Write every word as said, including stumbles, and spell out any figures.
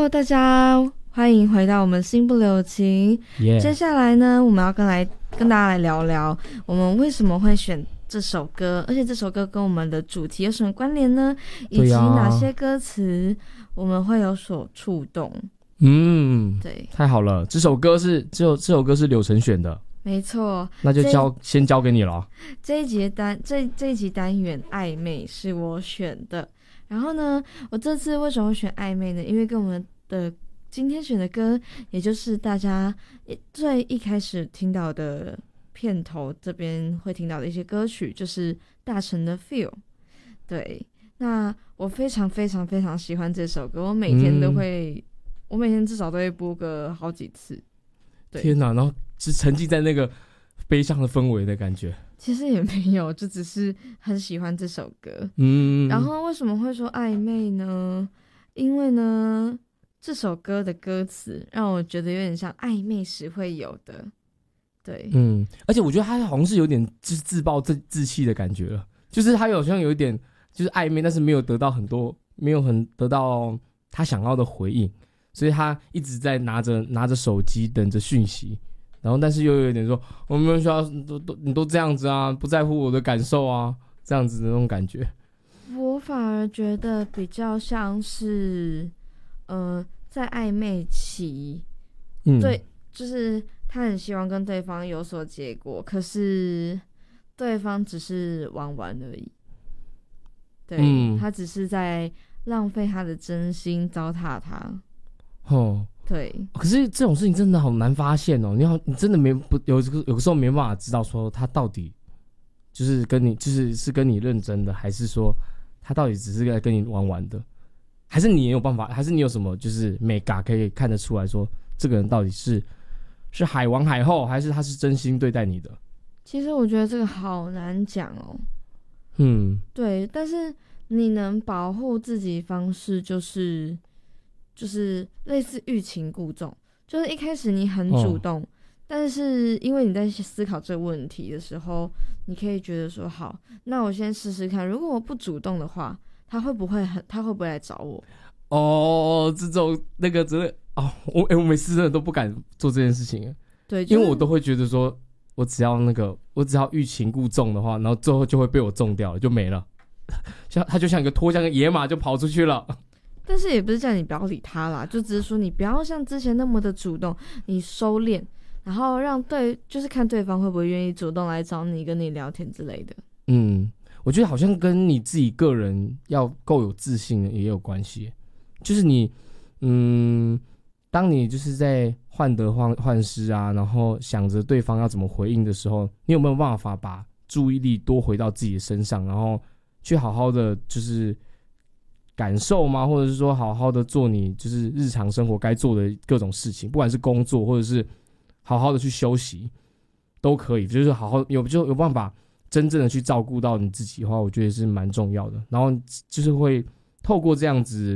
Hello， 大家欢迎回到我们心不留情。 Yeah. 接下来呢，我们要跟来跟大家来聊聊，我们为什么会选这首歌，而且这首歌跟我们的主题有什么关联呢？以及哪些歌词我们会有所触动？ 嗯， 对， 太好了，这首歌是只有这首歌是柳晨选的， 没错， 那就交先交给你了。 这一集单这这一集单元暧昧是我选的。然后呢，我这次为什么会选暧昧呢？因为跟我们的今天选的歌，也就是大家最一开始听到的片头这边会听到的一些歌曲，就是大成的 Feel。 对，那我非常非常非常喜欢这首歌，我每天都会、嗯、我每天至少都会播个好几次。对， 天哪，然后是沉浸在那个悲伤的氛围的感觉。 其实也没有，就只是很喜欢这首歌。 嗯， 然后为什么会说暧昧呢？因为呢，这首歌的歌词让我觉得有点像暧昧时会有的。对， 嗯，而且我觉得他好像是有点就是自暴自自弃的感觉了，就是他好像有一点就是暧昧，但是没有得到很多，没有很得到他想要的回应，所以他一直在拿着拿着手机等着讯息。然后，但是又有一点说，我们需要都都你都这样子啊，不在乎我的感受啊，这样子的那种感觉。 我反而觉得比较像是，呃，在暧昧期，嗯，对，就是他很希望跟对方有所结果，可是对方只是玩玩而已。对，嗯，他只是在浪费他的真心，糟蹋他。 哦。 对， 可是这种事情真的好难发现哦。你好，你真的没不有有时候没办法知道说他到底就是跟你就是是跟你认真的，还是说他到底只是在跟你玩玩的，还是你也有办法，还是你有什么就是美感可以看得出来说这个人到底是是海王海后，还是他是真心对待你的？ 其实我觉得这个好难讲哦。 嗯， 对，但是你能保护自己方式就是。就是类似欲擒故纵，就是一开始你很主动、哦、但是因为你在思考这个问题的时候，你可以觉得说好，那我先试试看，如果我不主动的话，他会不会很他会不会来找我？ 哦，这种那个真的哦，我、欸、我每次真的都不敢做这件事情。 对、就是， 因为我都会觉得说我只要那个我只要欲擒故纵的话，然后最后就会被我中掉了，就没了。像他就像一个脱缰的野马就跑出去了。 但是也不是叫你不要理他啦，就只是说你不要像之前那么的主动，你收敛，然后让对，就是看对方会不会愿意主动来找你，跟你聊天之类的。 嗯，我觉得好像跟你自己个人要够有自信也有关系。就是你，嗯，当你就是在患得患患失啊，然后想着对方要怎么回应的时候，你有没有办法把注意力多回到自己的身上，然后去好好的就是感受吗？或者是说好好的做你就是日常生活该做的各种事情，不管是工作或者是好好的去休息都可以，就是好好有就有办法真正的去照顾到你自己的话，我觉得是蛮重要的。然后就是会透过这样子